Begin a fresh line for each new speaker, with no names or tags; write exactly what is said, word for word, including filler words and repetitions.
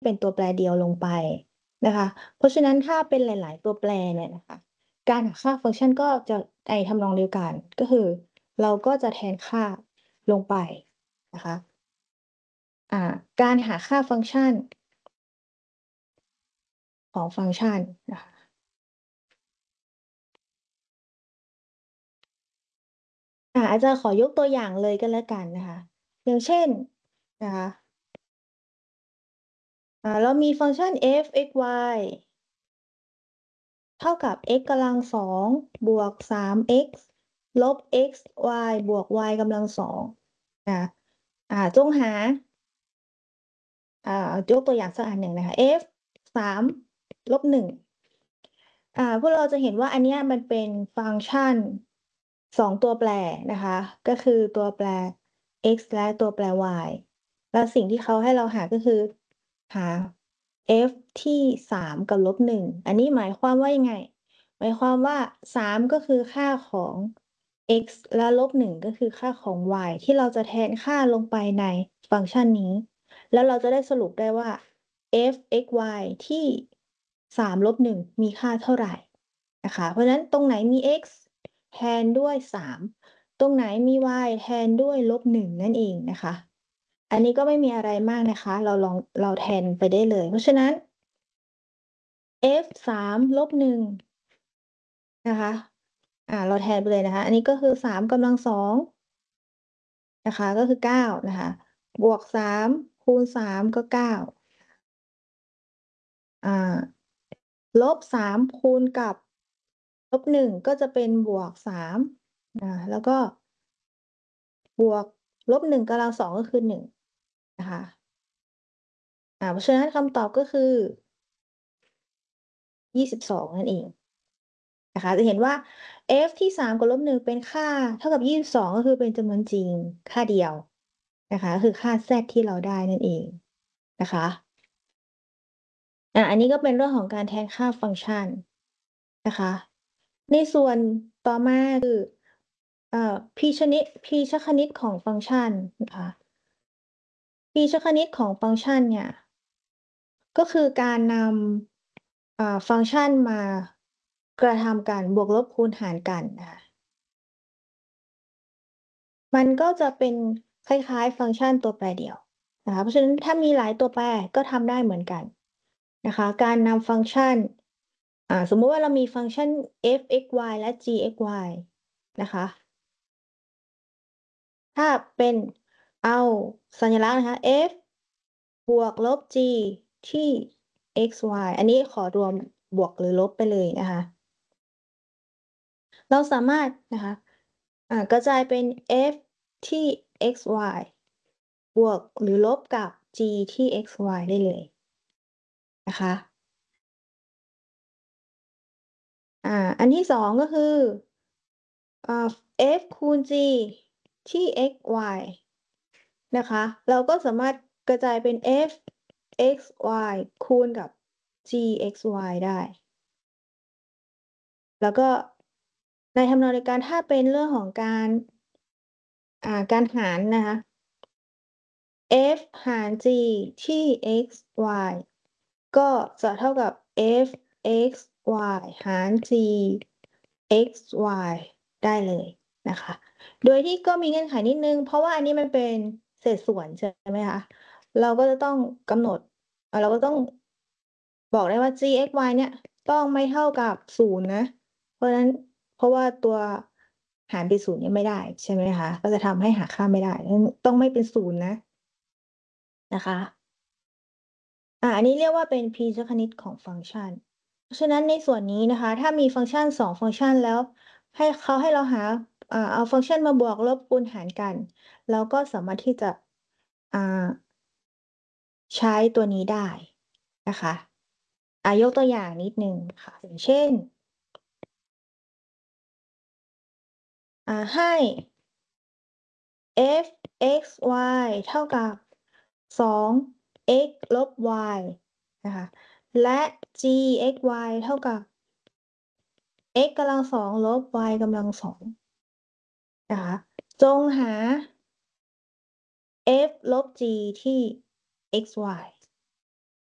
เป็นตัวแปรเดียวลงไปนะคะ เพราะฉะนั้นถ้าเป็นหลาย ๆ ตัวแปรเนี่ยนะคะ การหาค่าฟังก์ชันก็จะในทำนองเดียวกัน ก็คือเราก็จะแทนค่าลงไปนะคะ อ่า การหาค่าฟังก์ชัน ของฟังก์ชันนะคะ อ่า อาจารย์ขอยกตัวอย่างเลยก็แล้วกันนะคะ อย่างเช่นนะคะ อ่า เรามีฟังก์ชัน f(x,y) เท่ากับ x กำลัง สอง บวก สาม x ลบ xy บวก y กำลัง สอง นะคะ อ่า จงหา อ่า ยกตัวอย่างสักอันหนึ่งนะคะ f สาม ลบ หนึ่ง อ่า พวกเราจะเห็นว่าอันเนี้ยมันเป็นฟังก์ชัน สอง ตัวแปรนะคะ ก็คือตัวแปร x และตัวแปร y แล้วสิ่งที่เขาให้เราหา ก็คือหา f ที่ สาม กับ ลบ หนึ่ง อันนี้หมายความว่ายังไง? หมายความว่า สาม ก็คือค่าของ x และ ลบ หนึ่ง ก็คือค่าของ y ที่เราจะแทนค่าลงไปในฟังก์ชันนี้ แล้วเราจะได้สรุปได้ว่า f(x,y) ที่ สาม ลบ หนึ่ง มีค่าเท่าไรนะคะ เพราะฉะนั้นตรงไหนมี x แทนด้วย สาม ตรงไหนมี y แทนด้วย ลบ หนึ่ง นั่นเองนะคะ อันนี้ก็ไม่มีอะไรมากนะคะ เราลอง เราแทนไปได้เลย เพราะฉะนั้น f สาม ลบ หนึ่ง นะคะ อ่า เราแทนไปเลยนะคะ อันนี้ก็คือ สาม กำลัง สอง นะคะ ก็คือ เก้า นะคะ บวก สาม คูณ สาม ก็ เก้า อ่า ลบ สาม คูณกับ ลบ หนึ่ง ก็จะเป็นบวก สาม อ่า แล้วก็ บวก ลบ หนึ่ง กำลัง สอง ก็คือ หนึ่ง นะคะ อ่า เพราะฉะนั้นคำตอบก็คือ ยี่สิบสอง นั่นเอง นะคะ จะเห็นว่า f ที่ สาม กับ ลบ หนึ่ง เป็นค่าเท่ากับ ยี่สิบสอง ก็คือเป็นจำนวนจริงค่าเดียวนะคะ ก็คือค่า z ที่เราได้นั่นเองนะคะ อ่า อันนี้ก็เป็นเรื่องของการแทนค่าฟังก์ชันนะคะ ในส่วนต่อมาคือ เอ่อ พีชนิด พีชคณิตของฟังก์ชันนะคะ พีชคณิตของฟังก์ชันเนี่ย ก็คือการนำ อ่า ฟังก์ชันมากระทำการบวก ลบ คูณ หารกันนะคะ มันก็จะเป็นคล้าย ๆ ฟังก์ชันตัวแปรเดี่ยวนะคะ เพราะฉะนั้นถ้ามีหลายตัวแปรก็ทำได้เหมือนกันนะคะ การนำฟังก์ชัน อ่า สมมุติว่าเรามีฟังก์ชัน f(x,y) และ g(x,y) นะคะ ถ้าเป็นเอาสัญลักษณ์นะคะ f บวกลบ g ที่ x, y อันนี้ขอรวมบวกหรือลบไปเลยนะคะ เราสามารถนะคะ อ่า กระจายเป็น f ที่ x, y บวกหรือลบกับ g ที่ x, y ได้เลยนะคะ อ่า อันที่ สอง ก็คือ อ่า f คูณ g ที่ x, y นะคะ เราก็สามารถกระจายเป็น f x, y คูณกับ g x, y ได้ แล้วก็ในทำนองเดียวกัน ถ้าเป็นเรื่องของการ อ่า การหารนะคะ f หาร g ที่ x, y ก็จะเท่ากับ f x, y หาร g x, y ได้เลยนะคะ โดยที่ก็มีเงื่อนไขนิดหนึ่ง เพราะว่าอันนี้มันเป็นเศษส่วน ใช่ไหมคะ เราก็จะต้องกำหนด อ่า เราก็ต้องบอกได้ว่า g x, y เนี่ยต้องไม่เท่ากับ ศูนย์ นะ เพราะฉะนั้น เพราะว่าตัวหารเป็น ศูนย์ เนี่ยไม่ได้ ใช่ไหมคะ ก็จะทำให้หาค่าไม่ได้ อืม ต้องไม่เป็น ศูนย์ นะ นะคะ อ่า อันนี้เรียกว่าเป็นพีชคณิตของฟังก์ชัน เพราะฉะนั้นในส่วนนี้นะคะ ถ้ามีฟังก์ชัน สอง ฟังก์ชัน แล้วให้เขาให้เราหา อ่า เอาฟังก์ชันมาบวก ลบ คูณ หารกัน เราก็สามารถที่จะ อ่า ใช้ตัวนี้ได้นะคะ อ่า ยกตัวอย่างนิดหนึ่งค่ะ อย่างเช่น อ่า ให้ f x, y เท่ากับ สอง x ลบ y นะคะ และ g x, y เท่ากับ x กำลัง สอง ลบ y กำลัง สอง นะคะ จงหา f ลบ g ที่ x, y